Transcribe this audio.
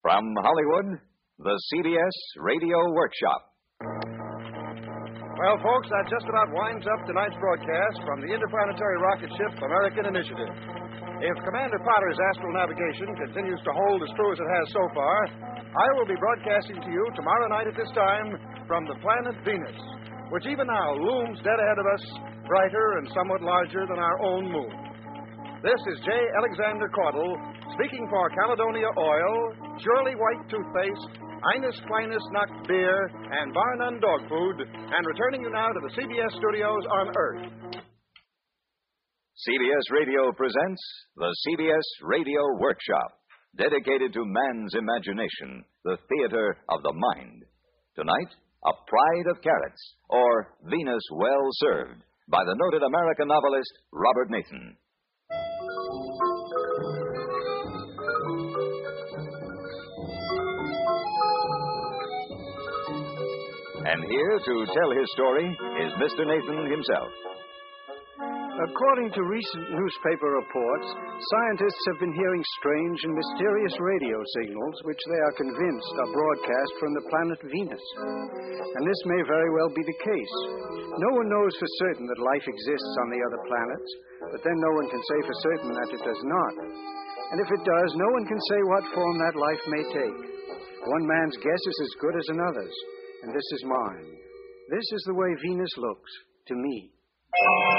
From Hollywood, the CBS Radio Workshop. Well, folks, that just about winds up tonight's broadcast from the interplanetary rocket ship American Initiative. If Commander Potter's astral navigation continues to hold as true as it has so far, I will be broadcasting to you tomorrow night at this time from the planet Venus, which even now looms dead ahead of us, brighter and somewhat larger than our own moon. This is J. Alexander Caudle, speaking for Caledonia Oil, Shirley White Toothpaste, Ines Kleinus Nacht Beer, and Bar None Dog Food, and returning you now to the CBS studios on Earth. CBS Radio presents the CBS Radio Workshop, dedicated to man's imagination, the theater of the mind. Tonight, A Pride of Carrots, or Venus Well Served, by the noted American novelist Robert Nathan. And here to tell his story is Mr. Nathan himself. According to recent newspaper reports, scientists have been hearing strange and mysterious radio signals which they are convinced are broadcast from the planet Venus. And this may very well be the case. No one knows for certain that life exists on the other planets, but then no one can say for certain that it does not. And if it does, no one can say what form that life may take. One man's guess is as good as another's, and this is mine. This is the way Venus looks to me.